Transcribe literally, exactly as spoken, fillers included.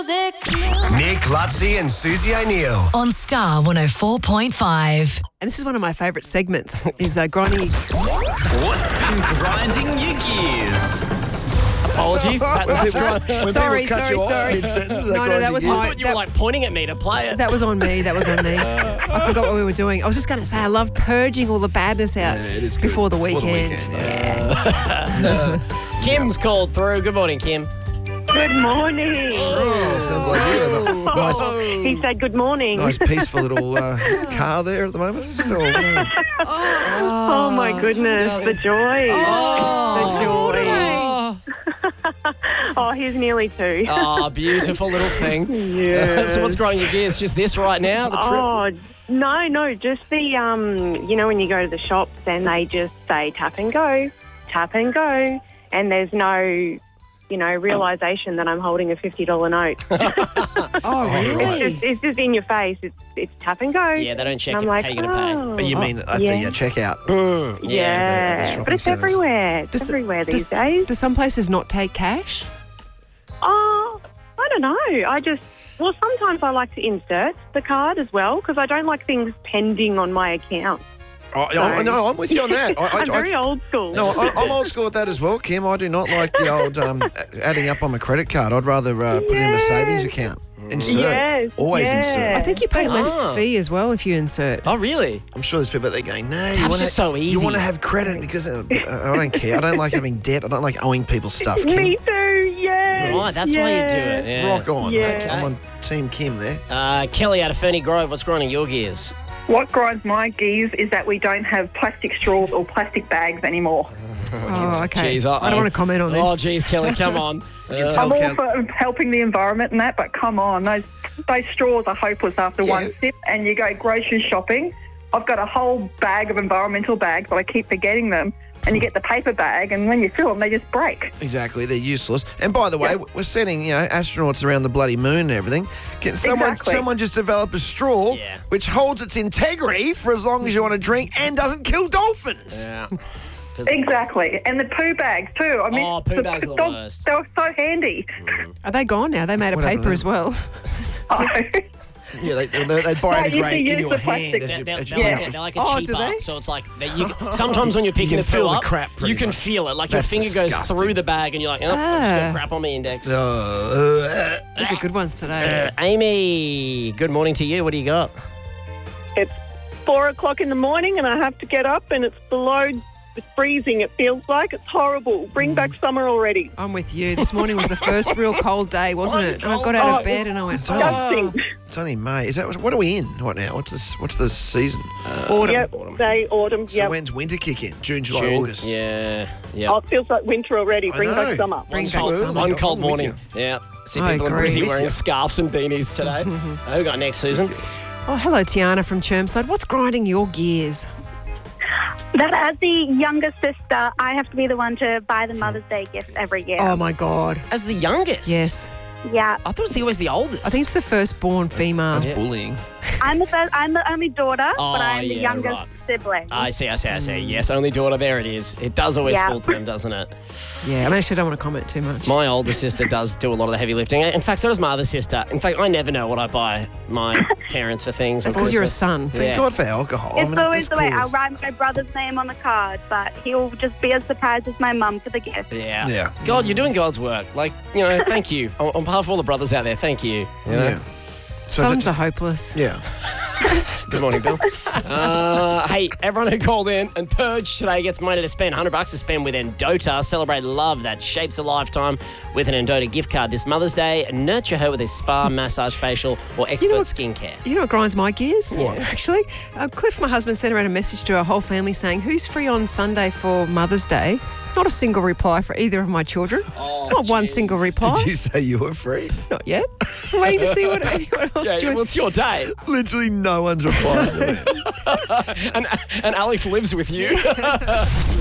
Nick, Lutzi and Susie O'Neill. On Star one oh four point five. And this is one of my favourite segments, is uh, grinding... What's been grinding your gears? Apologies. That, that's right. When Sorry, people cut sorry, you off sorry. mid-sentence, No, no, that was my. my- I thought you were like pointing at me to play it. That was on me, that was on me. I forgot what we were doing. I was just going to say, I love purging all the badness out Yeah, it is good. before the Before the weekend. weekend, yeah. Kim's called through. Good morning, Kim. Good morning. Oh, sounds like you got a nice, He said good morning. nice peaceful little uh, car there at the moment. Is it all, uh, Oh, my goodness, the joy. Oh, the joy. Oh, he's nearly two. Oh, beautiful little thing. Yeah. So what's grinding your gears? Just this right now? The trip? Oh, no, no, just the, um, you know, when you go to the shops and they just say tap and go, tap and go, and there's no, you know, realisation that I'm holding a fifty dollars note. Oh, really? It's just, it's just in your face. It's it's tap and go. Yeah, they don't check And it. I'm like, How you going to pay? oh. but you mean at yeah. the uh, checkout? Mm, Yeah, at the shopping but it's centres. everywhere. It's Does- everywhere does- these days. Do some places not take cash? Oh, I don't know. I just, well, sometimes I like to insert the card as well because I don't like things pending on my account. Oh, oh, no, I'm with you on that. I, I, I'm very I, old school. No, I, I'm old school at that as well, Kim. I do not like the old um, adding up on my credit card. I'd rather uh, put it in a Yes. savings account. Insert. Yes, Always yeah. insert. I think you pay less Ah. fee as well if you insert. Oh, really? I'm sure there's people out there going, no, you Tab's want just so You easy. want to have credit because uh, I don't care. I don't like having debt. I don't like owing people stuff, Kim. Me too, yeah. Right, that's why you do it. Yeah. Rock on. Yeah. I'm on Team Kim there. Uh, Kelly out of Ferny Grove, what's grinding your gears? What grinds my gears is that we don't have plastic straws or plastic bags anymore. Oh, okay. Jeez, I don't want to comment on this. Oh, geez, Kelly, come on. You can Uh, tell I'm all Kel- for helping the environment and that, but come on, those those straws are hopeless after Yeah. one sip. And you go grocery shopping. I've got a whole bag of environmental bags, but I keep forgetting them. And you get the paper bag, and when you fill them, they just break. Exactly, they're useless. And by the way, Yep. we're sending you know astronauts around the bloody moon and everything. Can someone Exactly. someone just develop a straw Yeah. which holds its integrity for as long as you want to drink and doesn't kill dolphins? Yeah. Exactly. And the poo bags, too. I mean, Oh, poo bags are the dogs- worst. They were so handy. Are they gone now? They made a What happened paper to as well. Oh. Yeah, they, they, they Right, biodegrade you can in use your the hand. plastic. As They're, you, they're, as you they're, yeah. like, a- they're like a Oh, cheap do they? up, so it's like they, you, sometimes when you're picking can to fill feel the up, crap pretty you can much. feel it. Like That's your finger disgusting. goes through the bag, and you're like, oh, I'm just Ah. gonna crap on my index. Uh, These are good ones today. Uh, Amy, good morning to you. What do you got? It's four o'clock in the morning and I have to get up and it's below it's freezing. It feels like it's horrible. Bring back summer already. I'm with you. This morning was the first real cold day, wasn't it? And I got out of bed and I went, only- oh, Disgusting. it's only May. Is that what are we in right now? What's this? What's the season? autumn. Yep, say autumn. So Yep. when's winter kick in? June, July, June? August. Yeah, yeah. Oh, it feels like winter already. I Bring know. back summer. Bring It's back too summer. early. One I'm cold with morning. you. Yeah. See I people in agree. Brizzy With wearing you. scarves and beanies today. Who we got next, Susan? Oh, hello, Tiana from Chermside. What's grinding your gears? That as the younger sister, I have to be the one to buy the Mother's Day gift every year. Oh, my God. As the youngest? Yes. Yeah, I thought it was the, always the oldest. I think it's the firstborn female. That's Yeah. bullying. I'm the first, I'm the only daughter, Oh, but I'm the yeah, youngest right. sibling. I see, I see, I see. Yes, only daughter. There it is. It does always Yeah. fall to them, doesn't it? Yeah, I actually don't want to comment too much. My older sister does do a lot of the heavy lifting. In fact, so does my other sister. In fact, I never know what I buy my parents for things. That's on because you're a Christmas. son. Thank Yeah. God for alcohol. It's I mean, always that's the way. cool. I'll write my brother's name on the card, but he'll just be as surprised as my mum for the gift. Yeah. Yeah. God, you're doing God's work. Like, you know, thank you. On, on behalf of all the brothers out there, thank you. You know? Yeah. So Sons that- are hopeless. yeah. Good morning, Bill. Uh, hey, everyone who called in and purged today gets money to spend. one hundred bucks to spend with Endota. Celebrate love that shapes a lifetime with an Endota gift card this Mother's Day. Nurture her with a spa, massage, facial, or expert know what- skincare. You know what grinds my gears? What? Actually, uh, Cliff, my husband, sent around a message to our whole family saying, who's free on Sunday for Mother's Day? Not a single reply for either of my children. Not one single reply. Did you say you were free? Not yet. I'm waiting to see what anyone else Yeah, joins. well, it's your day. Literally no one's replied to me. and, and Alex lives with you.